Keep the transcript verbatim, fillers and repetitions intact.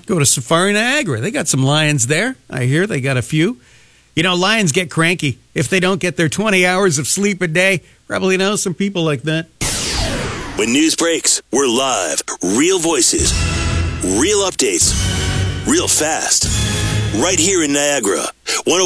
Go to Safari Niagara. They got some lions there. I hear they got a few. You know, lions get cranky if they don't get their twenty hours of sleep a day. Probably know some people like that. When news breaks, we're live. Real voices. Real updates. Real fast. Right here in Niagara. one oh